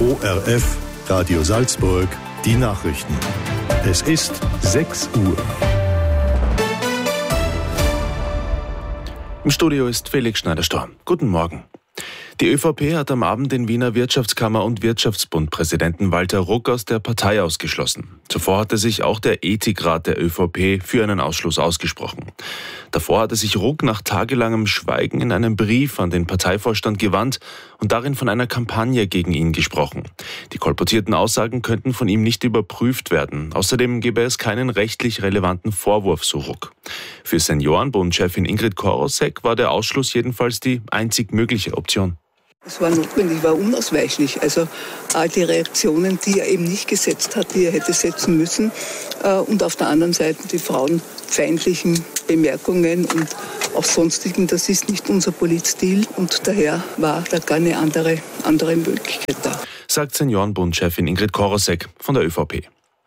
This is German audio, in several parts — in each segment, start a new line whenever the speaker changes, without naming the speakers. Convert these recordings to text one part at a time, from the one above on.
ORF, Radio Salzburg, die Nachrichten. Es ist 6 Uhr.
Im Studio ist Felix Schneider-Storm. Guten Morgen. Die ÖVP hat am Abend den Wiener Wirtschaftskammer- und Wirtschaftsbund-Präsidenten Walter Ruck aus der Partei ausgeschlossen. Zuvor hatte sich auch der Ethikrat der ÖVP für einen Ausschluss ausgesprochen. Davor hatte sich Ruck nach tagelangem Schweigen in einem Brief an den Parteivorstand gewandt und darin von einer Kampagne gegen ihn gesprochen. Die kolportierten Aussagen könnten von ihm nicht überprüft werden. Außerdem gäbe es keinen rechtlich relevanten Vorwurf, so Ruck. Für Seniorenbund-Chefin Ingrid Korosek war der Ausschluss jedenfalls die einzig mögliche Option.
Es war notwendig, war unausweichlich. Also all die Reaktionen, die er eben nicht gesetzt hat, die er hätte setzen müssen. Und auf der anderen Seite die frauenfeindlichen Bemerkungen und auch sonstigen, das ist nicht unser Politstil. Und daher war da gar eine andere Möglichkeit da.
Sagt Seniorenbund-Chefin Ingrid Korosek von der ÖVP.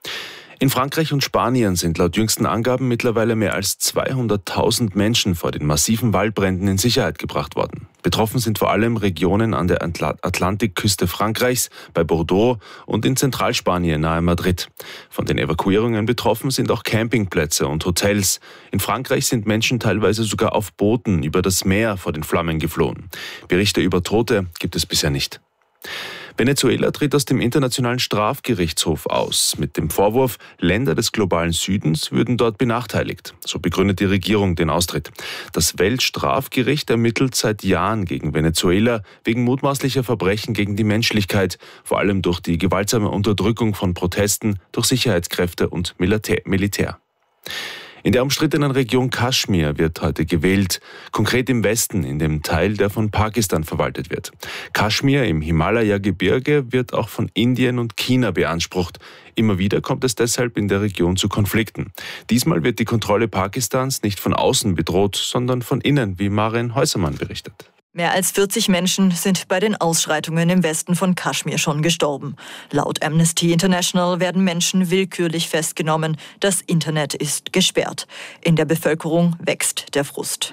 In Frankreich und Spanien sind laut jüngsten Angaben mittlerweile mehr als 200.000 Menschen vor den massiven Waldbränden in Sicherheit gebracht worden. Betroffen sind vor allem Regionen an der Atlantikküste Frankreichs, bei Bordeaux und in Zentralspanien nahe Madrid. Von den Evakuierungen betroffen sind auch Campingplätze und Hotels. In Frankreich sind Menschen teilweise sogar auf Booten über das Meer vor den Flammen geflohen. Berichte über Tote gibt es bisher nicht. Venezuela tritt aus dem Internationalen Strafgerichtshof aus, mit dem Vorwurf, Länder des globalen Südens würden dort benachteiligt. So begründet die Regierung den Austritt. Das Weltstrafgericht ermittelt seit Jahren gegen Venezuela wegen mutmaßlicher Verbrechen gegen die Menschlichkeit, vor allem durch die gewaltsame Unterdrückung von Protesten durch Sicherheitskräfte und Militär. In der umstrittenen Region Kaschmir wird heute gewählt, konkret im Westen, in dem Teil, der von Pakistan verwaltet wird. Kaschmir im Himalaya-Gebirge wird auch von Indien und China beansprucht. Immer wieder kommt es deshalb in der Region zu Konflikten. Diesmal wird die Kontrolle Pakistans nicht von außen bedroht, sondern von innen, wie Maren Häusermann berichtet.
Mehr als 40 Menschen sind bei den Ausschreitungen im Westen von Kaschmir schon gestorben. Laut Amnesty International werden Menschen willkürlich festgenommen. Das Internet ist gesperrt. In der Bevölkerung wächst der Frust.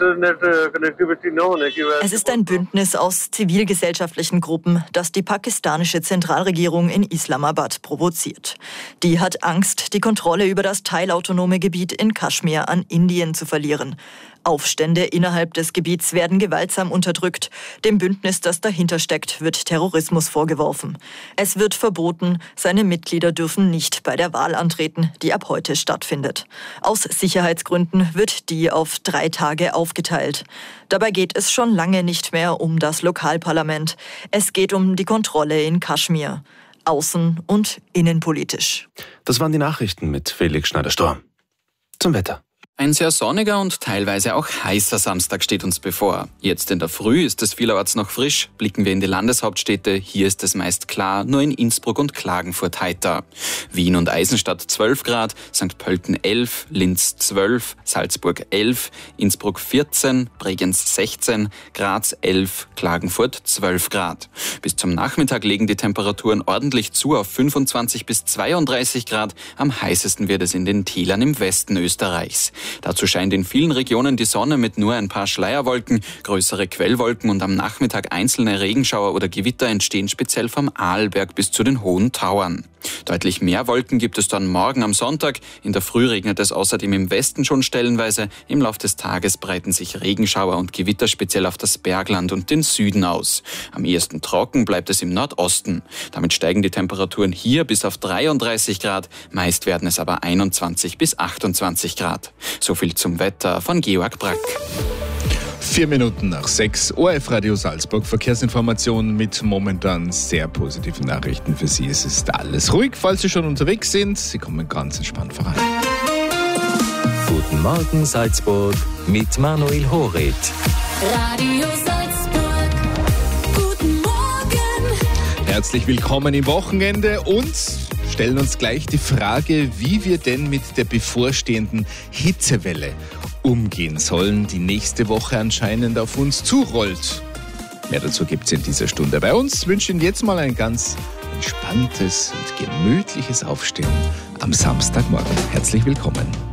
Es ist ein Bündnis aus zivilgesellschaftlichen Gruppen, das die pakistanische Zentralregierung in Islamabad provoziert. Die hat Angst, die Kontrolle über das teilautonome Gebiet in Kaschmir an Indien zu verlieren. Aufstände innerhalb des Gebiets werden gewaltsam unterdrückt. Dem Bündnis, das dahinter steckt, wird Terrorismus vorgeworfen. Es wird verboten, seine Mitglieder dürfen nicht bei der Wahl antreten, die ab heute stattfindet. Aus Sicherheitsgründen wird die auf 3 Tage aufgeteilt. Dabei geht es schon lange nicht mehr um das Lokalparlament. Es geht um die Kontrolle in Kaschmir. Außen- und innenpolitisch.
Das waren die Nachrichten mit Felix Schneider-Storm. Zum Wetter.
Ein sehr sonniger und teilweise auch heißer Samstag steht uns bevor. Jetzt in der Früh ist es vielerorts noch frisch. Blicken wir in die Landeshauptstädte, hier ist es meist klar, nur in Innsbruck und Klagenfurt heiter. Wien und Eisenstadt 12 Grad, St. Pölten 11, Linz 12, Salzburg 11, Innsbruck 14, Bregenz 16, Graz 11, Klagenfurt 12 Grad. Bis zum Nachmittag legen die Temperaturen ordentlich zu auf 25 bis 32 Grad. Am heißesten wird es in den Tälern im Westen Österreichs. Dazu scheint in vielen Regionen die Sonne mit nur ein paar Schleierwolken, größere Quellwolken und am Nachmittag einzelne Regenschauer oder Gewitter entstehen speziell vom Arlberg bis zu den hohen Tauern. Deutlich mehr Wolken gibt es dann morgen am Sonntag. In der Früh regnet es außerdem im Westen schon stellenweise. Im Lauf des Tages breiten sich Regenschauer und Gewitter speziell auf das Bergland und den Süden aus. Am ehesten trocken bleibt es im Nordosten. Damit steigen die Temperaturen hier bis auf 33 Grad. Meist werden es aber 21 bis 28 Grad. So viel zum Wetter von Georg Brack.
4 Minuten nach 6, ORF Radio Salzburg, Verkehrsinformationen mit momentan sehr positiven Nachrichten für Sie. Es ist alles ruhig, falls Sie schon unterwegs sind. Sie kommen ganz entspannt voran.
Guten Morgen Salzburg mit Manuel Horit.
Radio Salzburg, guten Morgen.
Herzlich willkommen im Wochenende und stellen uns gleich die Frage, wie wir denn mit der bevorstehenden Hitzewelle umgehen sollen, die nächste Woche anscheinend auf uns zurollt. Mehr dazu gibt es in dieser Stunde. Bei uns wünschen jetzt mal ein ganz entspanntes und gemütliches Aufstehen am Samstagmorgen. Herzlich willkommen.